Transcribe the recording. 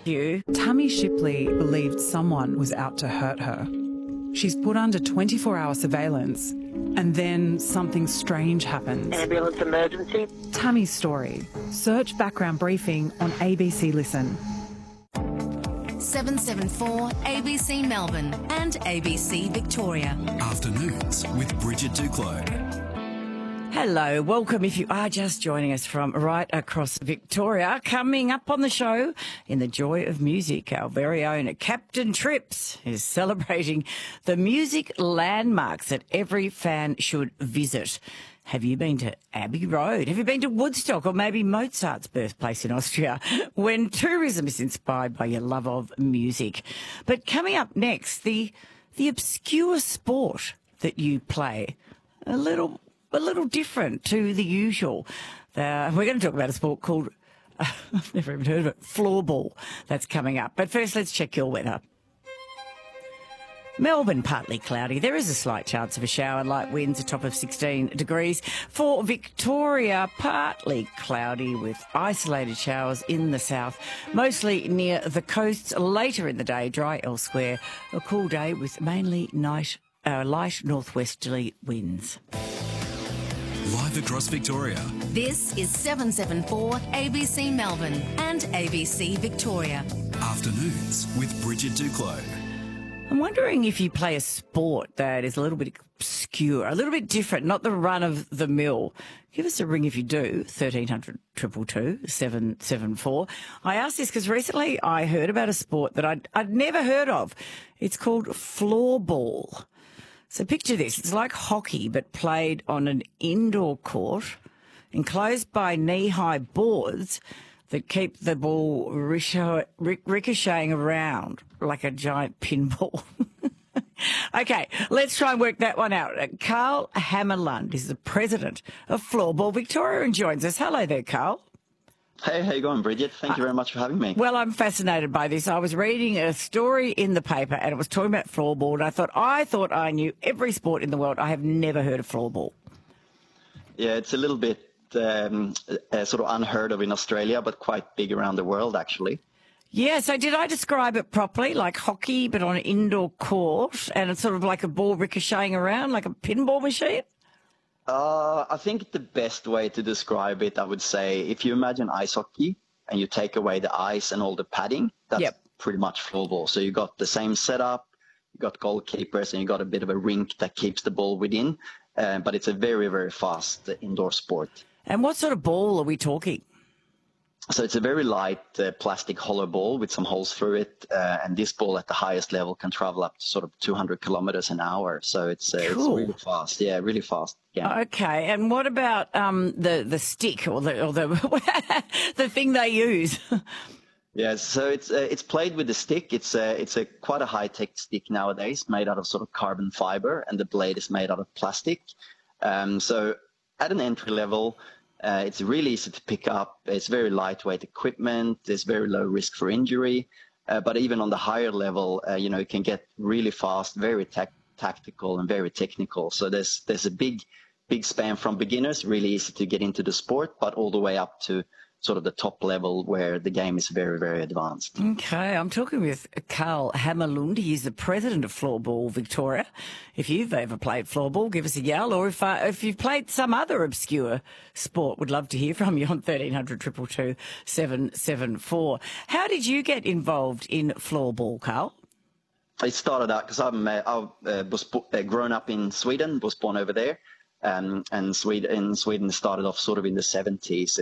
Tammy Shipley believed someone was out to hurt her. She's put under 24-hour surveillance, and then something strange happens. Ambulance emergency. Tammy's story. Search background briefing on ABC Listen. 774 ABC Melbourne and ABC Victoria. Afternoons with Bridget Duclos. Hello, welcome if you are just joining us from right across Victoria. Coming up on the show, in the joy of music, our very own Captain Trips is celebrating the music landmarks that every fan should visit. Have you been to Abbey Road? Have you been to Woodstock or maybe Mozart's birthplace in Austria? When tourism is inspired by your love of music. But coming up next, the obscure sport that you play, a little different to the usual. We're going to talk about a sport called, I've never even heard of it, floorball. That's coming up. But first, let's check your weather. Melbourne, partly cloudy. There is a slight chance of a shower, light winds, a top of 16 degrees. For Victoria, partly cloudy with isolated showers in the south, mostly near the coasts. Later in the day, dry elsewhere. A cool day with mainly light northwesterly winds. Live across Victoria. This is 774 ABC Melbourne and ABC Victoria. Afternoons with Bridget Duclos. I'm wondering if you play a sport that is a little bit obscure, a little bit different, not the run of the mill. Give us a ring if you do, 1300 222 774. I asked this because recently I heard about a sport that I'd never heard of. It's called floorball. So picture this. It's like hockey but played on an indoor court enclosed by knee-high boards that keep the ball ricocheting around like a giant pinball. Okay, let's try and work that one out. Carl Hammerlund is the president of Floorball Victoria and joins us. Hello there, Carl. Hey, how you going, Bridget? Thank you very much for having me. Well, I'm fascinated by this. I was reading a story in the paper and it was talking about floorball, and I thought I knew every sport in the world. I have never heard of floorball. Yeah, it's a little bit sort of unheard of in Australia, but quite big around the world, actually. Yeah, so did I describe it properly? Like hockey, but on an indoor court, and it's sort of like a ball ricocheting around, like a pinball machine? I think the best way to describe it, I would say, if you imagine ice hockey and you take away the ice and all the padding, that's pretty much floorball. So you got the same setup, you got goalkeepers, and you got a bit of a rink that keeps the ball within. But it's a very, very fast indoor sport. And what sort of ball are we talking? So it's a very light plastic hollow ball with some holes through it. And this ball at the highest level can travel up to sort of 200 kilometers an hour. So it's really fast. Yeah, really fast. Yeah. Okay. And what about the stick or the the thing they use? Yeah, so it's played with the stick. It's a quite a high-tech stick nowadays, made out of sort of carbon fiber, and the blade is made out of plastic. So at an entry level, it's really easy to pick up. It's very lightweight equipment. There's very low risk for injury. But even on the higher level, it can get really fast, very tactical, and very technical. So there's a big span from beginners, really easy to get into the sport, but all the way up to sort of the top level where the game is very, very advanced. Okay, I'm talking with Carl Hammerlund. He's the president of Floorball Victoria. If you've ever played floorball, give us a yell, or if you've played some other obscure sport, we'd love to hear from you on 1300 222 774. How did you get involved in floorball, Carl? It started out because I was grown up in Sweden, was born over there. And Sweden started off sort of in the 70s.